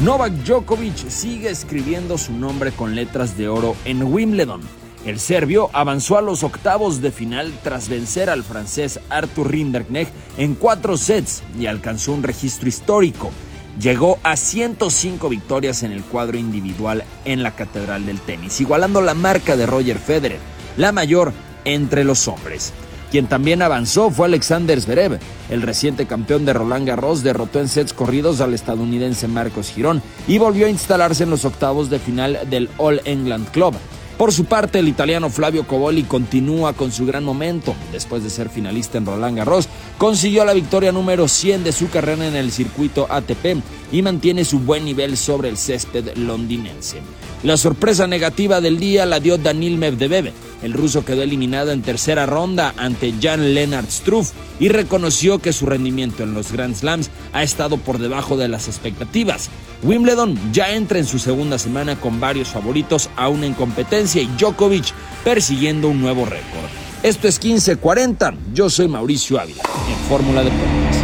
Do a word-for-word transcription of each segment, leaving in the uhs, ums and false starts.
Novak Djokovic sigue escribiendo su nombre con letras de oro en Wimbledon. El serbio avanzó a los octavos de final tras vencer al francés Arthur Rinderknecht en cuatro sets y alcanzó un registro histórico. Llegó a ciento cinco victorias en el cuadro individual en la Catedral del Tenis, igualando la marca de Roger Federer, la mayor entre los hombres. Quien también avanzó fue Alexander Zverev. El reciente campeón de Roland Garros derrotó en sets corridos al estadounidense Marcos Girón y volvió a instalarse en los octavos de final del All England Club. Por su parte, el italiano Flavio Cobolli continúa con su gran momento. Después de ser finalista en Roland Garros, consiguió la victoria número cien de su carrera en el circuito A T P y mantiene su buen nivel sobre el césped londinense. La sorpresa negativa del día la dio Daniil Medvedev. El ruso quedó eliminado en tercera ronda ante Jan-Lennard Struff y reconoció que su rendimiento en los Grand Slams ha estado por debajo de las expectativas. Wimbledon ya entra en su segunda semana con varios favoritos aún en competencia y Djokovic persiguiendo un nuevo récord. Esto es quince cuarenta, yo soy Mauricio Ávila, en Fórmula Deportes.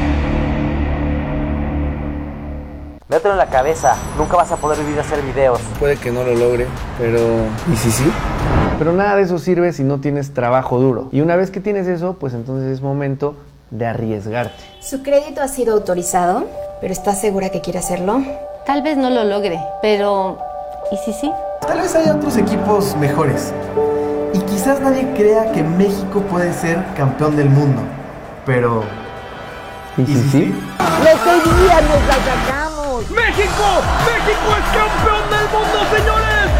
Mételo en la cabeza, nunca vas a poder vivir a hacer videos. Puede que no lo logre, pero ¿y si sí? Pero nada de eso sirve si no tienes trabajo duro. Y una vez que tienes eso, pues entonces es momento de arriesgarte. Su crédito ha sido autorizado, pero ¿estás segura que quiere hacerlo? Tal vez no lo logre, pero ¿y si sí? Tal vez haya otros equipos mejores. Y quizás nadie crea que México puede ser campeón del mundo. Pero ¿Y si sí? ¡Los seis días nos la sacamos! ¡México! ¡México es campeón del mundo, señores!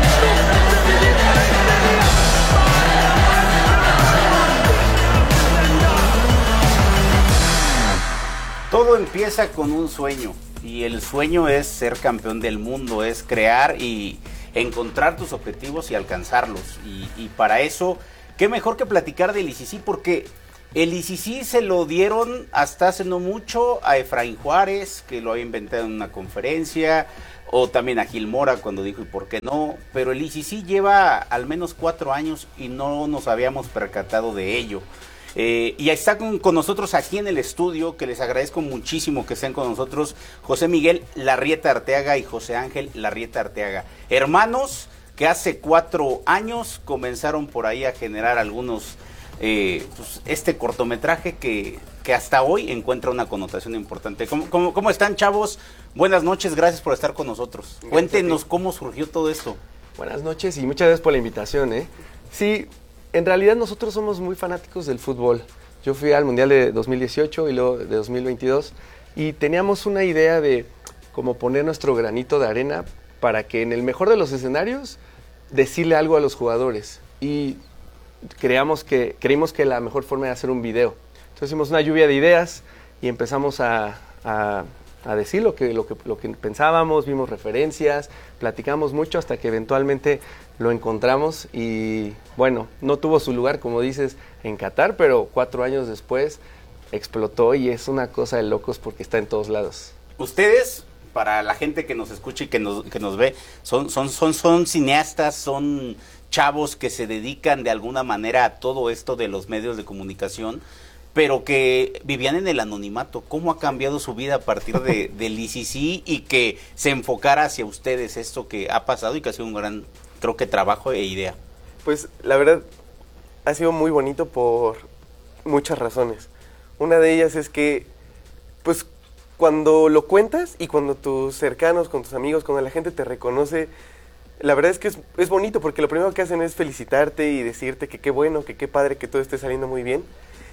Todo empieza con un sueño y el sueño es ser campeón del mundo, es crear y encontrar tus objetivos y alcanzarlos. Y, y para eso, qué mejor que platicar del I C C, porque el I C C se lo dieron hasta hace no mucho a Efraín Juárez, que lo había inventado en una conferencia, o también a Gil Mora cuando dijo y por qué no, pero el I C C lleva al menos cuatro años y no nos habíamos percatado de ello. Eh, y está con, con nosotros aquí en el estudio, que les agradezco muchísimo que estén con nosotros, José Miguel Larrieta Arteaga y José Ángel Larrieta Arteaga, hermanos que hace cuatro años comenzaron por ahí a generar algunos, eh, pues, este cortometraje que, que hasta hoy encuentra una connotación importante. ¿Cómo, cómo, cómo están, chavos? Buenas noches, gracias por estar con nosotros. Cuéntenos cómo surgió todo esto. Buenas noches y muchas gracias por la invitación, ¿eh? Sí, en realidad nosotros somos muy fanáticos del fútbol. Yo fui al Mundial de dos mil dieciocho y luego de dos mil veintidós y teníamos una idea de cómo poner nuestro granito de arena para que en el mejor de los escenarios decirle algo a los jugadores. Y creamos que, creímos que la mejor forma era hacer un video. Entonces hicimos una lluvia de ideas y empezamos a, a, a decir lo que, lo, que, lo que pensábamos, vimos referencias, platicamos mucho hasta que eventualmente lo encontramos y bueno, no tuvo su lugar, como dices, en Qatar, pero cuatro años después explotó y es una cosa de locos porque está en todos lados. Ustedes, para la gente que nos escucha y que nos, que nos ve, son, son, son, son cineastas, son chavos que se dedican de alguna manera a todo esto de los medios de comunicación, pero que vivían en el anonimato. ¿Cómo ha cambiado su vida a partir de, del I C C y que se enfocara hacia ustedes esto que ha pasado y que ha sido un gran, creo que, trabajo e idea? Pues la verdad ha sido muy bonito por muchas razones. Una de ellas es que pues cuando lo cuentas y cuando tus cercanos, con tus amigos, cuando la gente te reconoce, la verdad es que es, es bonito porque lo primero que hacen es felicitarte y decirte que qué bueno, que qué padre, que todo esté saliendo muy bien.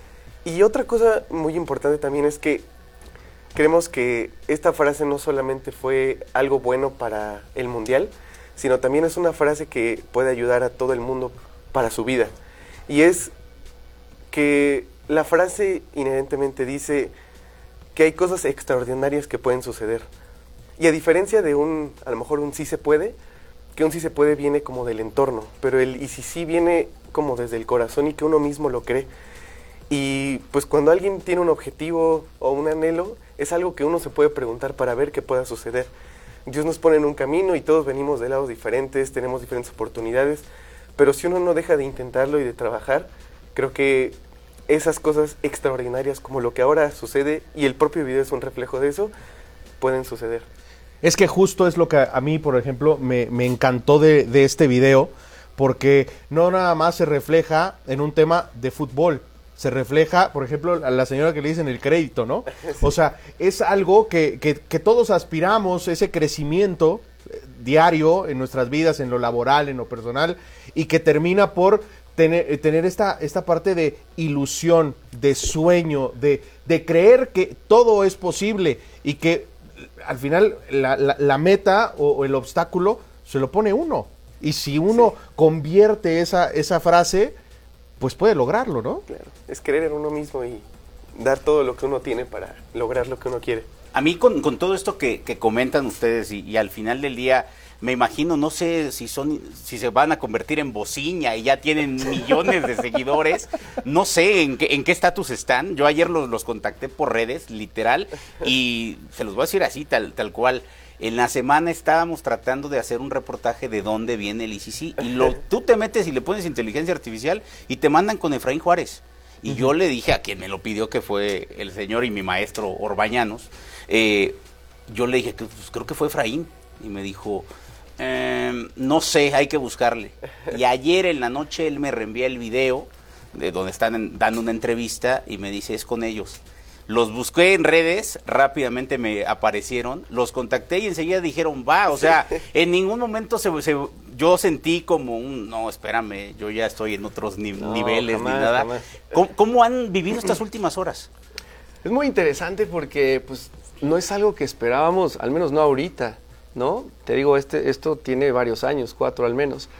Y otra cosa muy importante también es que creemos que esta frase no solamente fue algo bueno para el Mundial, sino también es una frase que puede ayudar a todo el mundo para su vida. Y es que la frase inherentemente dice que hay cosas extraordinarias que pueden suceder. Y a diferencia de un, a lo mejor un sí se puede, que un sí se puede viene como del entorno, pero el y si sí viene como desde el corazón y que uno mismo lo cree. Y pues cuando alguien tiene un objetivo o un anhelo, es algo que uno se puede preguntar para ver qué pueda suceder. Dios nos pone en un camino y todos venimos de lados diferentes, tenemos diferentes oportunidades, pero si uno no deja de intentarlo y de trabajar, creo que esas cosas extraordinarias como lo que ahora sucede, y el propio video es un reflejo de eso, pueden suceder. Es que justo es lo que a mí, por ejemplo, me, me encantó de, de este video, porque no nada más se refleja en un tema de fútbol, se refleja, por ejemplo, a la señora que le dicen el crédito, ¿no? O sea, es algo que, que, que todos aspiramos, ese crecimiento diario en nuestras vidas, en lo laboral, en lo personal, y que termina por tener, tener esta, esta parte de ilusión, de sueño, de, de creer que todo es posible y que al final la, la, la meta o, o el obstáculo se lo pone uno. Y si uno sí. convierte esa, esa frase, pues puede lograrlo, ¿no? Claro, es creer en uno mismo y dar todo lo que uno tiene para lograr lo que uno quiere. A mí con, con todo esto que, que comentan ustedes y, y al final del día, me imagino, no sé si son, si se van a convertir en bociña y ya tienen millones de seguidores, no sé en qué en qué estatus están. Yo ayer los, los contacté por redes, literal, y se los voy a decir así, tal, tal cual. En la semana estábamos tratando de hacer un reportaje de dónde viene el I C C y lo, tú te metes y le pones inteligencia artificial y te mandan con Efraín Juárez. Y uh-huh. yo le dije a quien me lo pidió, que fue el señor y mi maestro Orbañanos, eh, yo le dije que pues, creo que fue Efraín, y me dijo, eh, no sé, hay que buscarle. Y ayer en la noche él me reenvía el video de donde están en, dando una entrevista y me dice, es con ellos. Los busqué en redes, rápidamente me aparecieron, los contacté y enseguida dijeron, va, o sea, en ningún momento se, se, yo sentí como un, no, espérame, yo ya estoy en otros ni, no, niveles jamás, ni nada. ¿Cómo, ¿Cómo han vivido estas últimas horas? Es muy interesante porque pues no es algo que esperábamos, al menos no ahorita, ¿no? Te digo, este esto tiene varios años, cuatro al menos,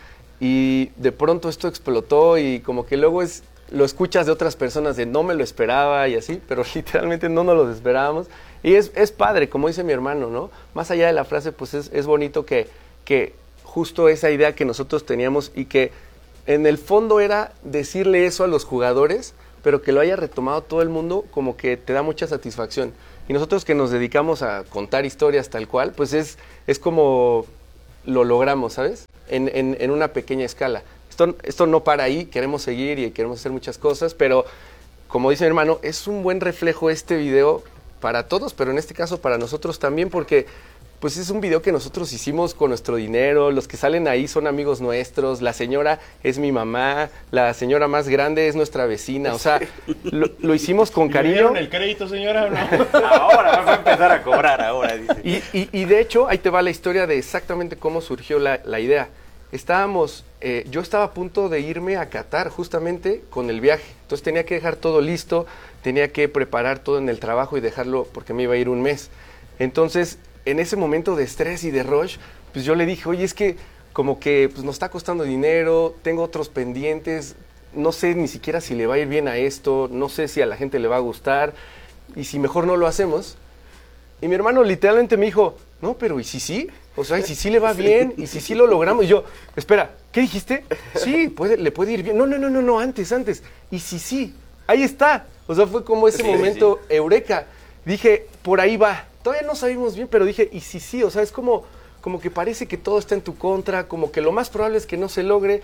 y de pronto esto explotó y como que luego es... lo escuchas de otras personas de no me lo esperaba y así, pero literalmente no nos lo esperábamos. Y es, es padre, como dice mi hermano, ¿no? Más allá de la frase, pues es, es bonito que, que justo esa idea que nosotros teníamos y que en el fondo era decirle eso a los jugadores, pero que lo haya retomado todo el mundo, como que te da mucha satisfacción. Y nosotros que nos dedicamos a contar historias tal cual, pues es, es como lo logramos, ¿sabes? En, en, en una pequeña escala. Esto, esto no para ahí, queremos seguir y queremos hacer muchas cosas, pero como dice mi hermano, es un buen reflejo este video para todos, pero en este caso para nosotros también, porque pues es un video que nosotros hicimos con nuestro dinero, los que salen ahí son amigos nuestros, la señora es mi mamá, la señora más grande es nuestra vecina, o sea, lo, lo hicimos con cariño. ¿Me dieron el crédito, señora, o no? Ahora vas a empezar a cobrar, ahora, dice. Y, y, y de hecho, ahí te va la historia de exactamente cómo surgió la, la idea. Estábamos, eh, yo estaba a punto de irme a Qatar justamente con el viaje, entonces tenía que dejar todo listo, tenía que preparar todo en el trabajo y dejarlo porque me iba a ir un mes. Entonces, en ese momento de estrés y de rush, pues yo le dije, oye, es que como que pues, nos está costando dinero, tengo otros pendientes, no sé ni siquiera si le va a ir bien a esto, no sé si a la gente le va a gustar, y si mejor no lo hacemos. Y mi hermano literalmente me dijo, no, pero ¿y si sí? O sea, ¿y si sí le va bien? ¿Y si sí lo logramos? Y yo, espera, ¿qué dijiste? Sí, puede, le puede ir bien. No, no, no, no, no, antes, antes. ¿Y si sí? Ahí está. O sea, fue como ese sí, momento sí. Eureka. Dije, por ahí va. Todavía no sabemos bien, pero dije, ¿y si sí? O sea, es como, como que parece que todo está en tu contra, como que lo más probable es que no se logre.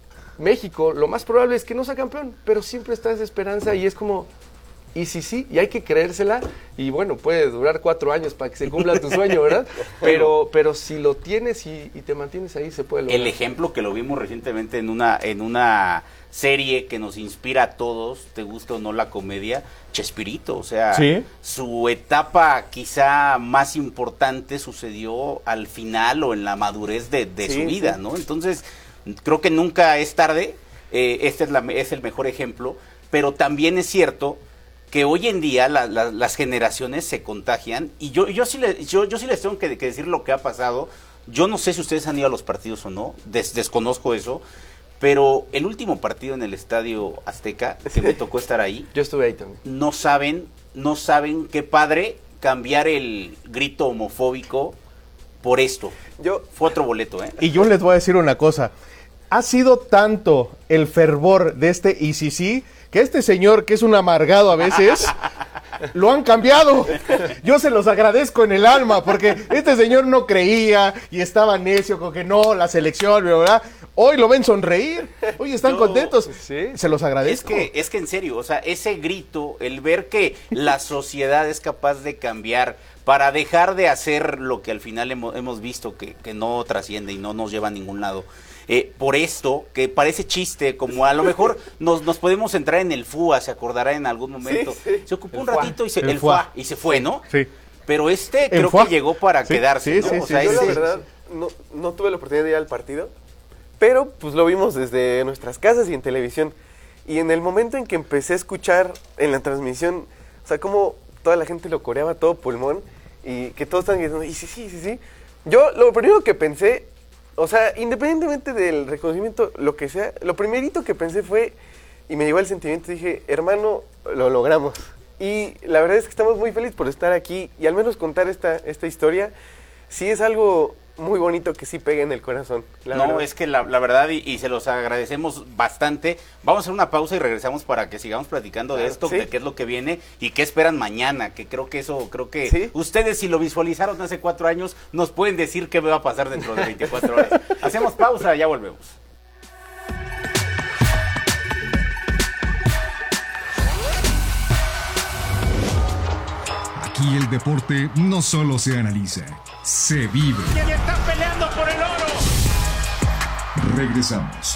México, lo más probable es que no sea campeón, pero siempre está esa esperanza y es como... Y sí, sí, y hay que creérsela, y bueno, puede durar cuatro años para que se cumpla tu sueño, ¿verdad? Pero, pero si lo tienes y, y te mantienes ahí, se puede lograr. El ejemplo que lo vimos recientemente en una, en una serie que nos inspira a todos, te gusta o no la comedia, Chespirito, o sea, ¿sí? Su etapa quizá más importante sucedió al final o en la madurez de, de sí, su vida, sí. ¿no? Entonces, creo que nunca es tarde, eh, este es, la, es el mejor ejemplo, pero también es cierto que hoy en día la, la, las generaciones se contagian y yo yo sí, le, yo, yo sí les tengo que, que decir lo que ha pasado. Yo no sé si ustedes han ido a los partidos o no, des, desconozco eso, pero el último partido en el Estadio Azteca, que me tocó estar ahí, yo estuve ahí también. No saben, no saben qué padre cambiar el grito homofóbico por esto. Yo fue otro boleto, ¿eh? Y yo les voy a decir una cosa, ha sido tanto el fervor de este I C C que este señor, que es un amargado a veces, lo han cambiado. Yo se los agradezco en el alma, porque este señor no creía y estaba necio con que no, la selección, ¿verdad? Hoy lo ven sonreír. Hoy están Yo, contentos. ¿sí? Se los agradezco. Es que, es que en serio, o sea, ese grito, el ver que la sociedad es capaz de cambiar para dejar de hacer lo que al final hemos, hemos visto que, que no trasciende y no nos lleva a ningún lado. Eh, por esto, que parece chiste, como a lo mejor nos, nos podemos entrar en el F U A, se acordará en algún momento. Sí, sí. Se ocupó El un F U A. ratito y se, El el F U A. F U A, y se fue, ¿no? Sí. Pero este El creo F U A. que llegó para Sí, quedarse, sí, ¿no? sí, o sí, sea, Yo la ese- verdad no, no tuve la oportunidad de ir al partido, pero pues lo vimos desde nuestras casas y en televisión. Y en el momento en que empecé a escuchar en la transmisión, o sea, como toda la gente lo coreaba a todo pulmón y que todos estaban diciendo, y sí, sí, sí, sí. Yo lo primero que pensé, o sea, independientemente del reconocimiento, lo que sea, lo primerito que pensé fue, y me llegó el sentimiento, dije, hermano, lo logramos. Y la verdad es que estamos muy felices por estar aquí y al menos contar esta, esta historia. Sí es algo muy bonito que sí pega en el corazón. La no, verdad. es que la, la verdad, y, y se los agradecemos bastante. Vamos a hacer una pausa y regresamos para que sigamos platicando de Claro, esto, sí. de qué es lo que viene y qué esperan mañana, que creo que eso, creo que Sí. ustedes si lo visualizaron hace cuatro años, nos pueden decir qué va a pasar dentro de veinticuatro horas. Hacemos pausa, ya volvemos. Aquí el deporte no solo se analiza, se vive. ¡Y están peleando por el oro! Regresamos.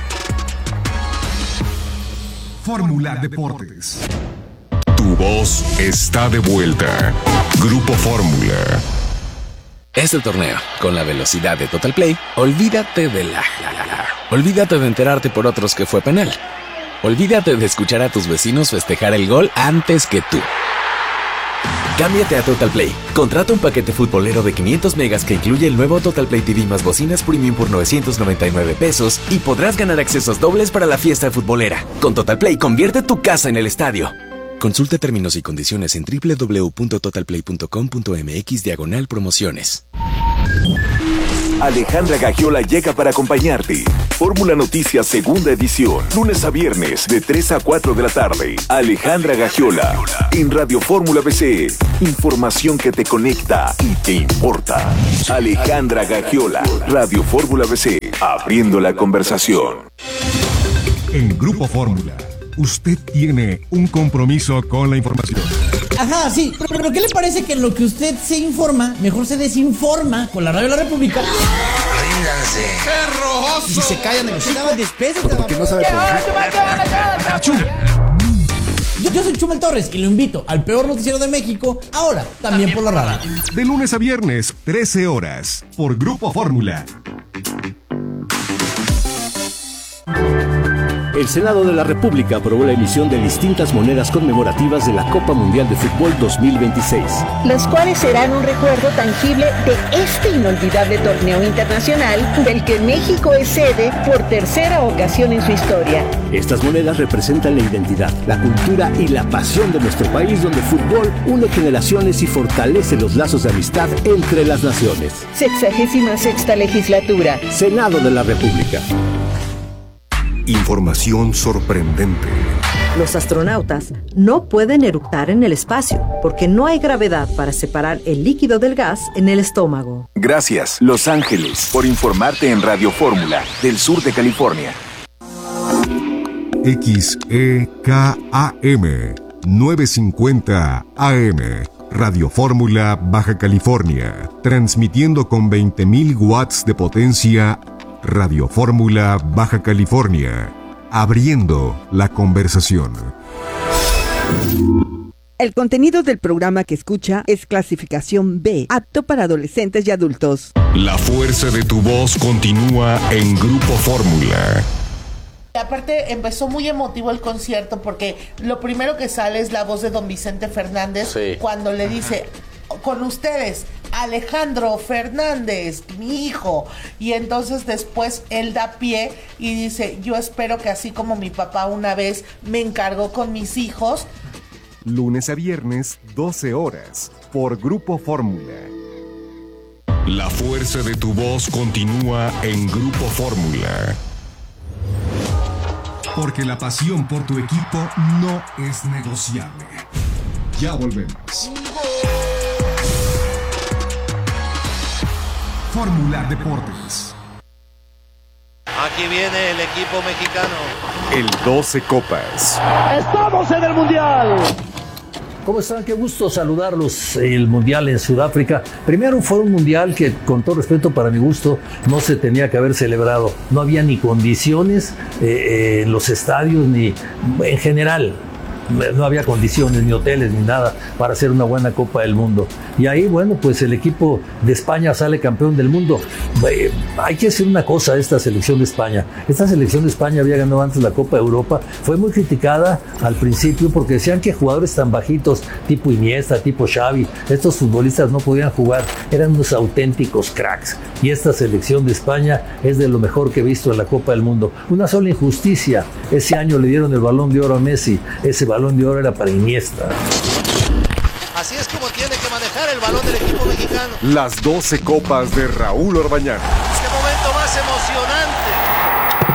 Fórmula Deportes. Tu voz está de vuelta. Grupo Fórmula. Este torneo, con la velocidad de Total Play, olvídate de la, la, la, la. Olvídate de enterarte por otros que fue penal. Olvídate de escuchar a tus vecinos festejar el gol antes que tú. Cámbiate a Total Play. Contrata un paquete futbolero de quinientos megas que incluye el nuevo Total Play T V más bocinas premium por novecientos noventa y nueve pesos y podrás ganar accesos dobles para la fiesta futbolera. Con Total Play, convierte tu casa en el estadio. Consulta términos y condiciones en doble u doble u doble u punto total play punto com punto m x diagonal promociones. Alejandra Gagiola llega para acompañarte. Fórmula Noticias segunda edición, lunes a viernes de tres a cuatro de la tarde. Alejandra Gagiola en Radio Fórmula B C. Información que te conecta y te importa. Alejandra Gagiola, Radio Fórmula B C, abriendo la conversación. En Grupo Fórmula, usted tiene un compromiso con la información. Ajá, sí, pero, pero ¿qué le parece que lo que usted se informa, mejor se desinforma con la Radio de la República? ¡Ríndanse! ¡Qué rojoso! Y si se callan, negociaban despesas. Porque no sabe Yo, yo soy Chumel Torres y lo invito al peor noticiero de México, ahora también por la radio. De lunes a viernes, trece horas, por Grupo Fórmula. El Senado de la República aprobó la emisión de distintas monedas conmemorativas de la Copa Mundial de Fútbol dos mil veintiséis. Las cuales serán un recuerdo tangible de este inolvidable torneo internacional del que México es sede por tercera ocasión en su historia. Estas monedas representan la identidad, la cultura y la pasión de nuestro país, donde el fútbol une generaciones y fortalece los lazos de amistad entre las naciones. Sexagésima sexta legislatura. Senado de la República. Información sorprendente. Los astronautas no pueden eructar en el espacio porque no hay gravedad para separar el líquido del gas en el estómago. Gracias, Los Ángeles, por informarte en Radio Fórmula, del sur de California. X E K A M novecientos cincuenta A M, Radio Fórmula, Baja California, transmitiendo con veinte mil watts de potencia. Radio Fórmula, Baja California, abriendo la conversación. El contenido del programa que escucha es clasificación B, apto para adolescentes y adultos. La fuerza de tu voz continúa en Grupo Fórmula. Aparte empezó muy emotivo el concierto porque lo primero que sale es la voz de don Vicente Fernández, sí, cuando le dice, con ustedes, Alejandro Fernández, mi hijo, y entonces después él da pie y dice, yo espero que así como mi papá una vez me encargó con mis hijos. Lunes a viernes, doce horas, por Grupo Fórmula. La fuerza de tu voz continúa en Grupo Fórmula. Porque la pasión por tu equipo no es negociable. Ya volvemos. Fórmula Deportes. Aquí viene el equipo mexicano. El doce Copas. ¡Estamos en el Mundial! ¿Cómo están? Qué gusto saludarlos. El Mundial en Sudáfrica. Primero fue un Mundial que, con todo respeto para mi gusto, no se tenía que haber celebrado. No había ni condiciones eh, eh, en los estadios, ni en general. No había condiciones, ni hoteles, ni nada para hacer una buena Copa del Mundo. Y ahí, bueno, pues el equipo de España sale campeón del mundo. Eh, hay que decir una cosa, esta selección de España. Esta selección de España había ganado antes la Copa de Europa. Fue muy criticada al principio porque decían que jugadores tan bajitos, tipo Iniesta, tipo Xavi, estos futbolistas no podían jugar. Eran unos auténticos cracks. Y esta selección de España es de lo mejor que he visto en la Copa del Mundo. Una sola injusticia. Ese año le dieron el Balón de Oro a Messi. Ese Balón de Oro era para Iniesta. Así es como tiene que manejar el balón del equipo mexicano. Las doce Copas de Raúl Orbañanos. Este momento más emocionante.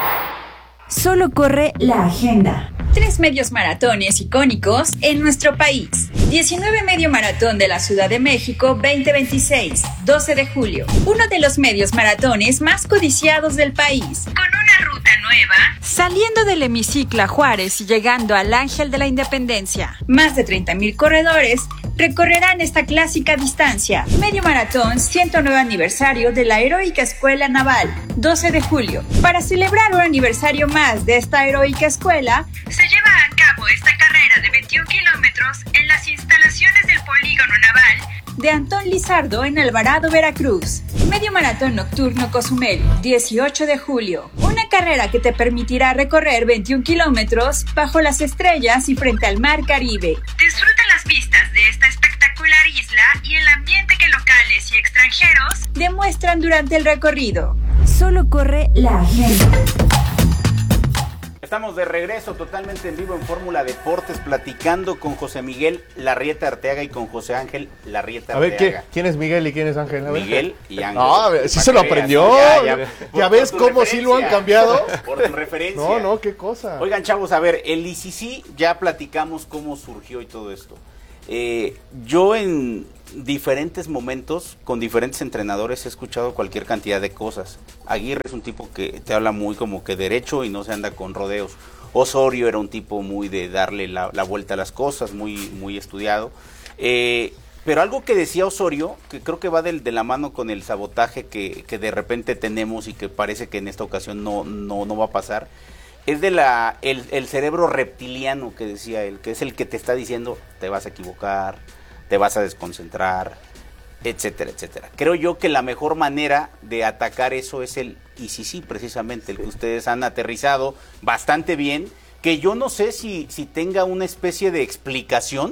Solo corre la agenda. Tres medios maratones icónicos en nuestro país. diecinueve Medio Maratón de la Ciudad de México veinte veintiséis, doce de julio. Uno de los medios maratones más codiciados del país. Con una ruta nueva. Saliendo del hemiciclo a Juárez y llegando al Ángel de la Independencia. Más de treinta mil corredores recorrerán esta clásica distancia. Medio Maratón ciento nueve aniversario de la Heroica Escuela Naval, doce de julio. Para celebrar un aniversario más de esta heroica escuela, se lleva a cabo esta carrera de veintiún kilómetros en las instalaciones del Polígono Naval de Antón Lizardo en Alvarado, Veracruz. Medio Maratón Nocturno Cozumel, dieciocho de julio. Una carrera que te permitirá recorrer veintiún kilómetros bajo las estrellas y frente al mar Caribe. Disfruta las vistas de esta espectacular isla y el ambiente que locales y extranjeros demuestran durante el recorrido. Solo corre la agenda. Estamos de regreso totalmente en vivo en Fórmula Deportes, platicando con José Miguel Larrieta Arteaga y con José Ángel Larrieta Arteaga. A ver, ¿quién, ¿quién es Miguel y quién es Ángel? A ver. Miguel y Ángel. No, sí se lo aprendió. Ya, ya, ya, ¿Ya ves cómo sí lo han cambiado? Por tu referencia. No, no, qué cosa. Oigan, chavos, a ver, el I C C, ya platicamos cómo surgió y todo esto. Eh, yo en diferentes momentos, con diferentes entrenadores, he escuchado cualquier cantidad de cosas. Aguirre es un tipo que te habla muy como que derecho y no se anda con rodeos. Osorio era un tipo muy de darle la, la vuelta a las cosas, muy, muy estudiado. Eh, pero algo que decía Osorio, que creo que va de, de la mano con el sabotaje que, que de repente tenemos y que parece que en esta ocasión no, no, no va a pasar, es de la el, el cerebro reptiliano que decía él, que es el que te está diciendo te vas a equivocar, te vas a desconcentrar, etcétera, etcétera. Creo yo que la mejor manera de atacar eso es el I C C, precisamente, el que ustedes han aterrizado bastante bien, que yo no sé si, si tenga una especie de explicación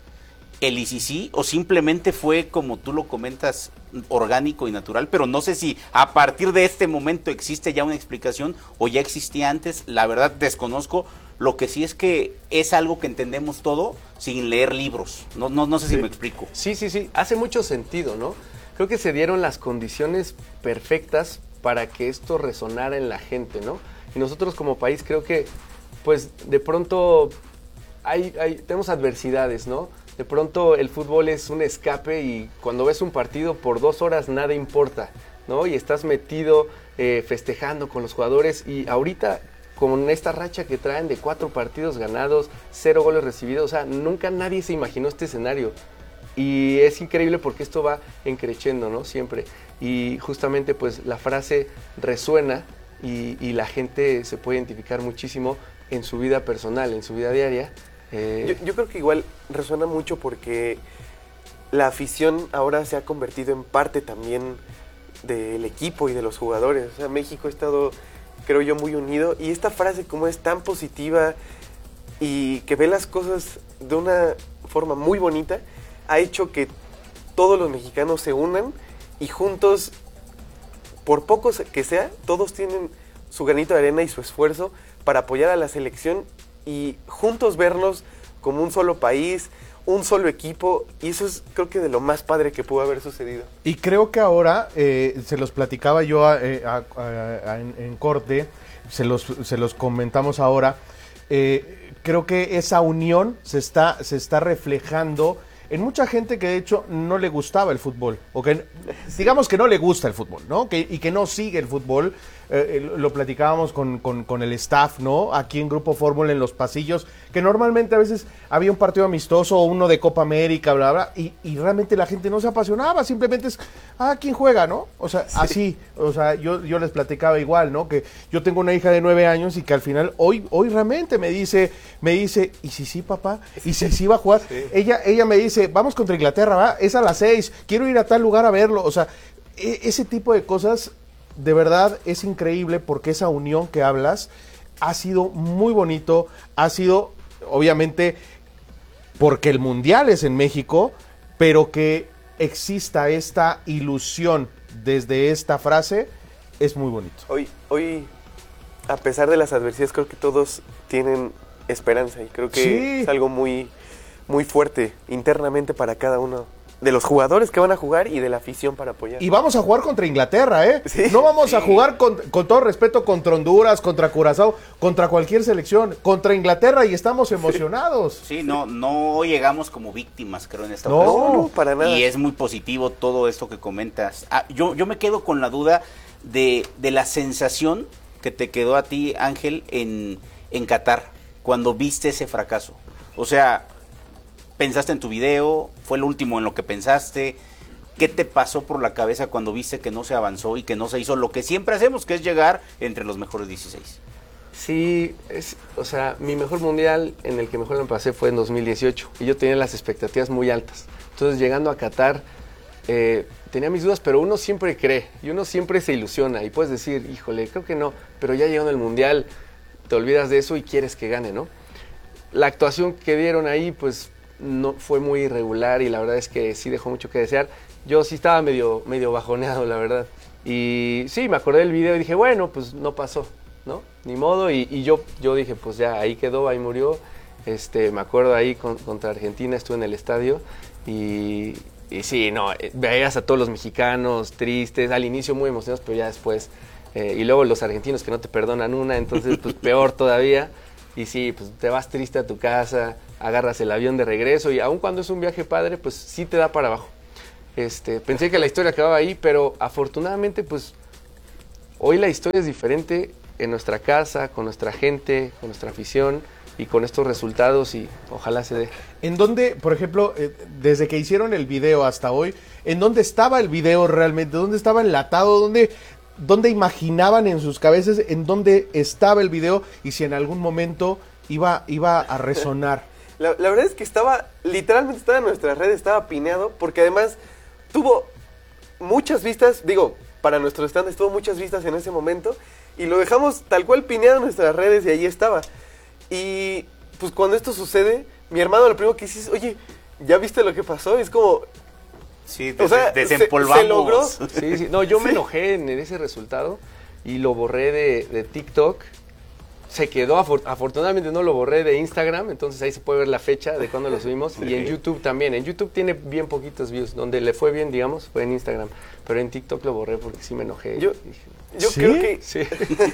el I C C o simplemente fue, como tú lo comentas, orgánico y natural, pero no sé si a partir de este momento existe ya una explicación o ya existía antes, la verdad desconozco. Lo que sí es que es algo que entendemos todo sin leer libros. No, no, no sé sí. si me explico. Sí, sí, sí. Hace mucho sentido, ¿no? Creo que se dieron las condiciones perfectas para que esto resonara en la gente, ¿no? Y nosotros como país creo que, pues, de pronto hay, hay, tenemos adversidades, ¿no? De pronto el fútbol es un escape y cuando ves un partido por dos horas nada importa, ¿no? Y estás metido eh, festejando con los jugadores y ahorita con esta racha que traen de cuatro partidos ganados, cero goles recibidos, o sea, nunca nadie se imaginó este escenario. Y es increíble porque esto va encreciendo, ¿no? Siempre. Y justamente pues la frase resuena y, y la gente se puede identificar muchísimo en su vida personal, en su vida diaria. Eh... Yo, yo creo que igual resuena mucho porque la afición ahora se ha convertido en parte también del equipo y de los jugadores. O sea, México ha estado, creo yo, muy unido. Y esta frase, como es tan positiva y que ve las cosas de una forma muy bonita, ha hecho que todos los mexicanos se unan y juntos, por poco que sea, todos tienen su granito de arena y su esfuerzo para apoyar a la selección y juntos vernos como un solo país, un solo equipo, y eso es creo que de lo más padre que pudo haber sucedido. Y creo que ahora, eh, se los platicaba yo a, a, a, a, en, en corte, se los, se los comentamos ahora, eh, creo que esa unión se está, se está reflejando en mucha gente que de hecho no le gustaba el fútbol, o que digamos que no le gusta el fútbol, ¿no? Que, y que no sigue el fútbol, eh, lo platicábamos con, con, con el staff, ¿no? Aquí en Grupo Fórmula, en los pasillos, que normalmente a veces había un partido amistoso o uno de Copa América, bla, bla, y, y realmente la gente no se apasionaba, simplemente es, ah, ¿quién juega, no? O sea, sí. así, o sea, yo, yo les platicaba igual, ¿no? Que yo tengo una hija de nueve años y que al final, hoy, hoy realmente me dice, me dice, ¿y si sí, papá? ¿Y si sí va a jugar? Sí. Ella, ella me dice, vamos contra Inglaterra, va, es a las seis, quiero ir a tal lugar a verlo, o sea, e- ese tipo de cosas, de verdad, es increíble porque esa unión que hablas ha sido muy bonito, ha sido, obviamente, porque el Mundial es en México, pero que exista esta ilusión desde esta frase, es muy bonito. Hoy, hoy, a pesar de las adversidades, creo que todos tienen esperanza y creo que sí. es algo muy, muy fuerte internamente para cada uno de los jugadores que van a jugar y de la afición para apoyar. Y vamos a jugar contra Inglaterra, ¿eh? Sí, no vamos sí. a jugar con, con todo respeto contra Honduras, contra Curazao, contra cualquier selección, contra Inglaterra y estamos emocionados. Sí, no, no llegamos como víctimas, creo, en esta no, ocasión. No, para nada. Y es muy positivo todo esto que comentas. Ah, yo, yo me quedo con la duda de, de la sensación que te quedó a ti, Ángel, en, en Qatar, cuando viste ese fracaso. O sea, pensaste en tu video, fue el último en lo que pensaste. ¿Qué te pasó por la cabeza cuando viste que no se avanzó y que no se hizo lo que siempre hacemos, que es llegar entre los mejores dieciséis? Sí, es, o sea, mi mejor mundial en el que mejor me pasé fue en dos mil dieciocho y yo tenía las expectativas muy altas. Entonces, llegando a Qatar, eh, tenía mis dudas, pero uno siempre cree y uno siempre se ilusiona y puedes decir, híjole, creo que no, pero ya llegando al mundial te olvidas de eso y quieres que gane, ¿no? La actuación que dieron ahí, pues, no fue muy irregular y la verdad es que sí dejó mucho que desear. Yo sí estaba medio, medio bajoneado, la verdad. Y sí, me acordé del video y dije, bueno, pues no pasó, ¿no? Ni modo. Y, y yo, yo dije, pues ya, ahí quedó, ahí murió. Este, me acuerdo ahí con, contra Argentina, estuve en el estadio y, y sí, no, veías a todos los mexicanos tristes, al inicio muy emocionados, pero ya después. Eh, y luego los argentinos que no te perdonan una, entonces pues peor todavía. Y sí, pues te vas triste a tu casa, agarras el avión de regreso y aun cuando es un viaje padre, pues sí te da para abajo. Este, pensé que la historia acababa ahí, pero afortunadamente, pues hoy la historia es diferente en nuestra casa, con nuestra gente, con nuestra afición y con estos resultados y ojalá se dé. ¿En dónde, por ejemplo, eh, desde que hicieron el video hasta hoy, en dónde estaba el video realmente? ¿Dónde estaba enlatado? ¿Dónde... ¿Dónde imaginaban en sus cabezas en dónde estaba el video y si en algún momento iba, iba a resonar? La, la verdad es que estaba, literalmente estaba en nuestras redes, estaba pineado, porque además tuvo muchas vistas, digo, para nuestro stand estuvo muchas vistas en ese momento, y lo dejamos tal cual pineado en nuestras redes y ahí estaba. Y pues cuando esto sucede, mi hermano lo primero que dice es, oye, ¿ya viste lo que pasó? Y es como... Sí, des- o sea, desempolvamos. Se, se logró. Sí, sí. No, yo me enojé en ese resultado y lo borré de, de TikTok. Se quedó, afor- afortunadamente no lo borré de Instagram, entonces ahí se puede ver la fecha de cuando lo subimos. Sí. Y en YouTube también. En YouTube tiene bien poquitos views. Donde le fue bien, digamos, fue en Instagram. Pero en TikTok lo borré porque sí me enojé. Yo, dije, yo ¿sí? creo que, sí.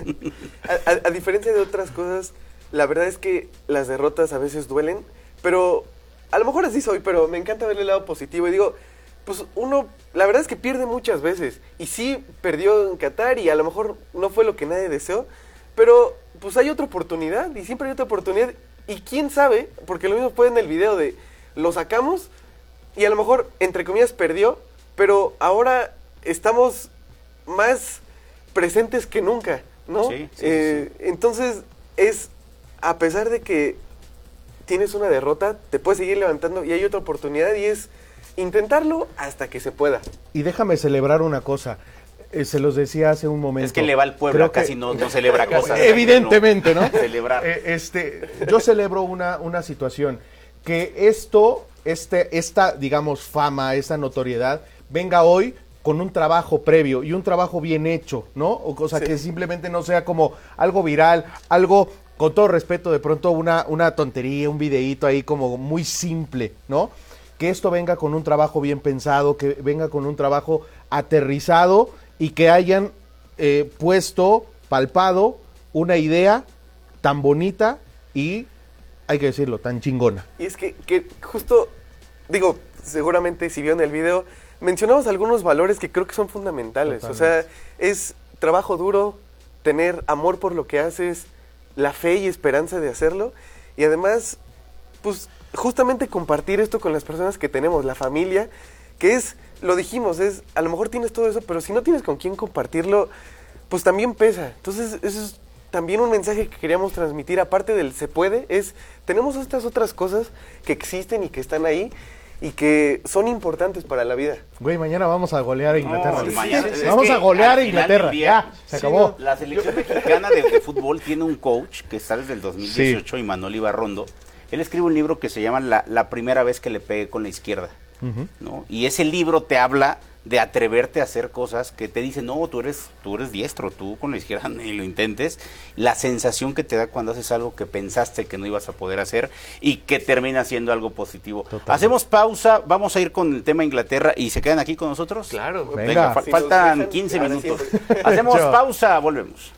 a, a, a diferencia de otras cosas, la verdad es que las derrotas a veces duelen, pero a lo mejor así soy, pero me encanta ver el lado positivo y digo... Pues uno, la verdad es que pierde muchas veces. Y sí, perdió en Qatar y a lo mejor no fue lo que nadie deseó. Pero pues hay otra oportunidad y siempre hay otra oportunidad. Y quién sabe, porque lo mismo fue en el video de lo sacamos y a lo mejor, entre comillas, perdió. Pero ahora estamos más presentes que nunca, ¿no? Sí, sí, eh, sí. Entonces es, a pesar de que tienes una derrota, te puedes seguir levantando y hay otra oportunidad y es... intentarlo hasta que se pueda. Y déjame celebrar una cosa. Eh, se los decía hace un momento. Es que le va al Puebla, casi no, no celebra cosas. Evidentemente, ¿no? Celebrar. Eh, este, yo celebro una, una situación. Que esto, este, esta, digamos, fama, esta notoriedad, venga hoy con un trabajo previo y un trabajo bien hecho, ¿no? O sea, sí. Que simplemente no sea como algo viral, algo, con todo respeto, de pronto una, una tontería, un videíto ahí como muy simple, ¿no? Que esto venga con un trabajo bien pensado, que venga con un trabajo aterrizado y que hayan eh, puesto, palpado, una idea tan bonita y, hay que decirlo, tan chingona. Y es que, que justo, digo, seguramente si vieron el video, mencionamos algunos valores que creo que son fundamentales. Totalmente. O sea, es trabajo duro, tener amor por lo que haces, la fe y esperanza de hacerlo, y además, pues, justamente compartir esto con las personas que tenemos, la familia, que es, lo dijimos, es, a lo mejor tienes todo eso, pero si no tienes con quién compartirlo, pues también pesa. Entonces, eso es también un mensaje que queríamos transmitir, aparte del se puede, es, tenemos estas otras cosas que existen y que están ahí, y que son importantes para la vida. Güey, mañana vamos a golear a Inglaterra. No, mañana, es vamos que a golear a al final Inglaterra. del día, Ya, se sí, acabó. La selección mexicana de, de fútbol tiene un coach que está desde el dos mil dieciocho, sí. Imanol Ibarrondo. Él escribe un libro que se llama La, la primera vez que le pegué con la izquierda. Uh-huh. ¿No? Y ese libro te habla de atreverte a hacer cosas que te dicen, no, tú eres, tú eres diestro, tú con la izquierda ni lo intentes. La sensación que te da cuando haces algo que pensaste que no ibas a poder hacer y que termina siendo algo positivo. Totalmente. Hacemos pausa, vamos a ir con el tema Inglaterra y se quedan aquí con nosotros. Claro. Venga, Venga fa- faltan quince minutos. Hacemos pausa, volvemos.